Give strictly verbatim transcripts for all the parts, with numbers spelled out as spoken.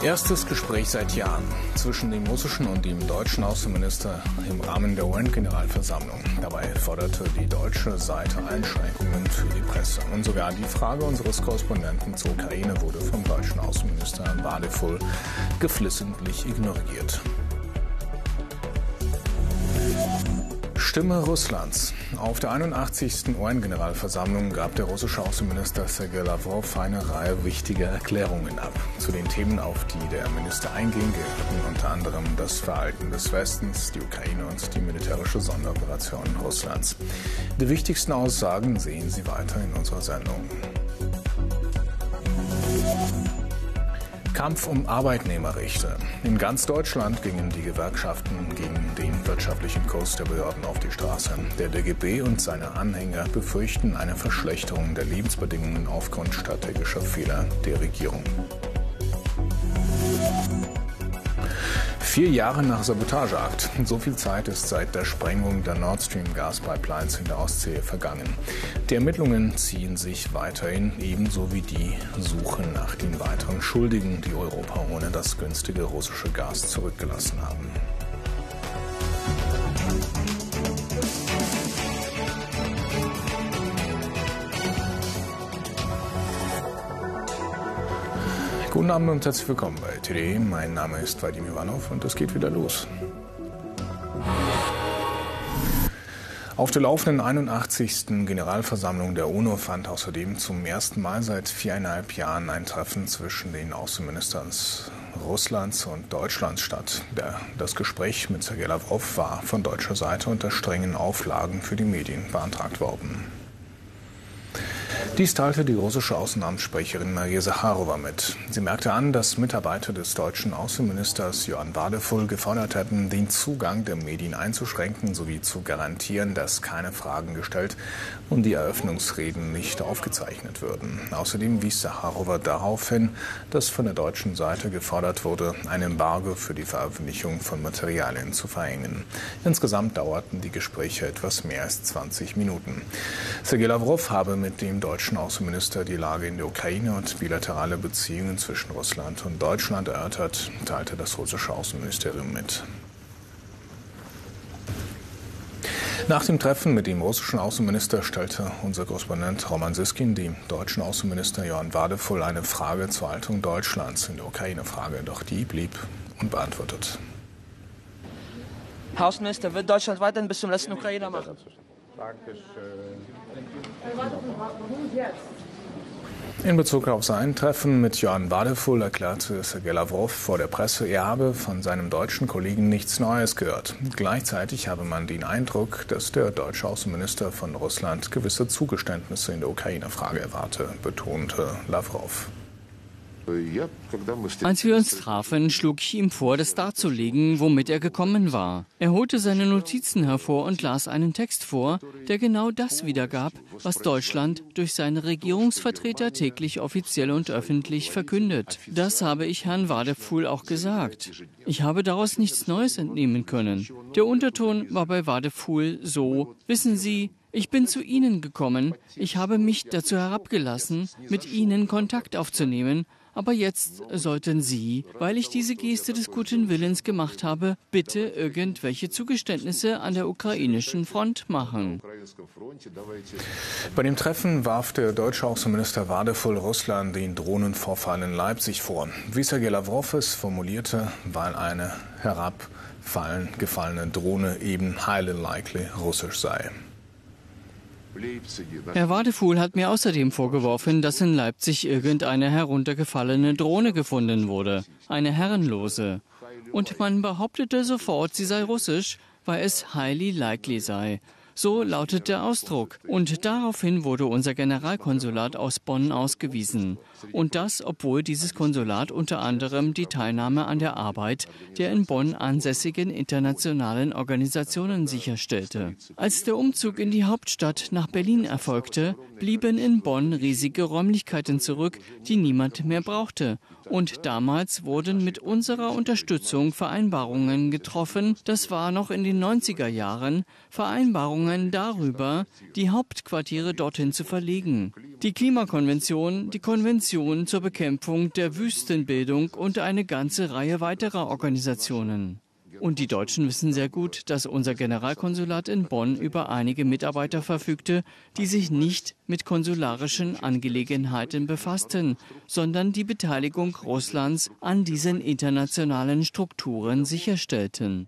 Erstes Gespräch seit Jahren zwischen dem russischen und dem deutschen Außenminister im Rahmen der U N-Generalversammlung. Dabei forderte die deutsche Seite Einschränkungen für die Presse. Und sogar die Frage unseres Korrespondenten zur Ukraine wurde vom deutschen Außenminister Wadefull geflissentlich ignoriert. Stimme Russlands. Auf der einundachtzigsten U N-Generalversammlung gab der russische Außenminister Sergei Lavrov eine Reihe wichtiger Erklärungen ab. Zu den Themen, auf die der Minister einging, gehörten unter anderem das Verhalten des Westens, die Ukraine und die militärische Sonderoperation Russlands. Die wichtigsten Aussagen sehen Sie weiter in unserer Sendung. Kampf um Arbeitnehmerrechte. In ganz Deutschland gingen die Gewerkschaften gegen den wirtschaftlichen Kurs der Behörden auf die Straße. Der D G B und seine Anhänger befürchten eine Verschlechterung der Lebensbedingungen aufgrund strategischer Fehler der Regierung. Vier Jahre nach Sabotageakt. So viel Zeit ist seit der Sprengung der Nord Stream Gaspipelines in der Ostsee vergangen. Die Ermittlungen ziehen sich weiterhin, ebenso wie die Suche nach den weiteren Schuldigen, die Europa ohne das günstige russische Gas zurückgelassen haben. Guten Abend und herzlich willkommen bei T D E. Mein Name ist Vadim Ivanov und es geht wieder los. Auf der laufenden einundachtzigsten Generalversammlung der UNO fand außerdem zum ersten Mal seit viereinhalb Jahren ein Treffen zwischen den Außenministern Russlands und Deutschlands statt. Das Gespräch mit Sergei Lavrov war von deutscher Seite unter strengen Auflagen für die Medien beantragt worden. Dies teilte die russische Außenamtssprecherin Maria Sacharowa mit. Sie merkte an, dass Mitarbeiter des deutschen Außenministers Johann Wadefull gefordert hätten, den Zugang der Medien einzuschränken sowie zu garantieren, dass keine Fragen gestellt und die Eröffnungsreden nicht aufgezeichnet würden. Außerdem wies Sacharowa darauf hin, dass von der deutschen Seite gefordert wurde, ein Embargo für die Veröffentlichung von Materialien zu verhängen. Insgesamt dauerten die Gespräche etwas mehr als zwanzig Minuten. Sergei Lavrov habe mit dem deutschen Außenminister die Lage in der Ukraine und bilaterale Beziehungen zwischen Russland und Deutschland erörtert, teilte das russische Außenministerium mit. Nach dem Treffen mit dem russischen Außenminister stellte unser Korrespondent Roman Siskin dem deutschen Außenminister Johann Wadefull eine Frage zur Haltung Deutschlands in der Ukraine-Frage, doch die blieb unbeantwortet. Herr Außenminister, wird Deutschland weiterhin bis zum letzten Ukrainer machen? In Bezug auf sein Treffen mit Johann Wadefull erklärte Sergei Lavrov vor der Presse, er habe von seinem deutschen Kollegen nichts Neues gehört. Gleichzeitig habe man den Eindruck, dass der deutsche Außenminister von Russland gewisse Zugeständnisse in der Ukraine-Frage erwarte, betonte Lavrov. Als wir uns trafen, schlug ich ihm vor, das darzulegen, womit er gekommen war. Er holte seine Notizen hervor und las einen Text vor, der genau das wiedergab, was Deutschland durch seine Regierungsvertreter täglich offiziell und öffentlich verkündet. Das habe ich Herrn Wadefull auch gesagt. Ich habe daraus nichts Neues entnehmen können. Der Unterton war bei Wadefull so: Wissen Sie, ich bin zu Ihnen gekommen, ich habe mich dazu herabgelassen, mit Ihnen Kontakt aufzunehmen, aber jetzt sollten Sie, weil ich diese Geste des guten Willens gemacht habe, bitte irgendwelche Zugeständnisse an der ukrainischen Front machen. Bei dem Treffen warf der deutsche Außenminister Wadefull Russland den Drohnenvorfall in Leipzig vor. Wie Sergei Lavrov es formulierte, weil eine herabgefallene Drohne eben highly likely russisch sei. Herr Wadefull hat mir außerdem vorgeworfen, dass in Leipzig irgendeine heruntergefallene Drohne gefunden wurde, eine herrenlose. Und man behauptete sofort, sie sei russisch, weil es highly likely sei. So lautet der Ausdruck. Und daraufhin wurde unser Generalkonsulat aus Bonn ausgewiesen. Und das, obwohl dieses Konsulat unter anderem die Teilnahme an der Arbeit der in Bonn ansässigen internationalen Organisationen sicherstellte. Als der Umzug in die Hauptstadt nach Berlin erfolgte, blieben in Bonn riesige Räumlichkeiten zurück, die niemand mehr brauchte. Und damals wurden mit unserer Unterstützung Vereinbarungen getroffen, das war noch in den neunziger Jahren, Vereinbarungen Überlegungen darüber, die Hauptquartiere dorthin zu verlegen. Die Klimakonvention, die Konvention zur Bekämpfung der Wüstenbildung und eine ganze Reihe weiterer Organisationen. Und die Deutschen wissen sehr gut, dass unser Generalkonsulat in Bonn über einige Mitarbeiter verfügte, die sich nicht mit konsularischen Angelegenheiten befassten, sondern die Beteiligung Russlands an diesen internationalen Strukturen sicherstellten.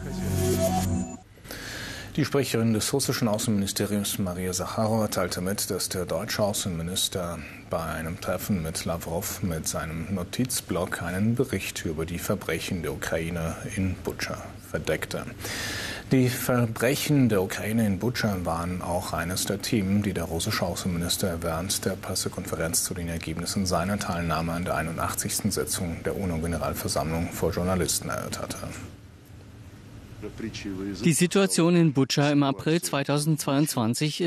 Die Sprecherin des russischen Außenministeriums Maria Sacharowa teilte mit, dass der deutsche Außenminister bei einem Treffen mit Lavrov mit seinem Notizblock einen Bericht über die Verbrechen der Ukraine in Butscha verdeckte. Die Verbrechen der Ukraine in Butscha waren auch eines der Themen, die der russische Außenminister während der Pressekonferenz zu den Ergebnissen seiner Teilnahme an der einundachtzigsten Sitzung der UNO-Generalversammlung vor Journalisten erörterte. Die Situation in Butscha im April zweitausendzweiundzwanzig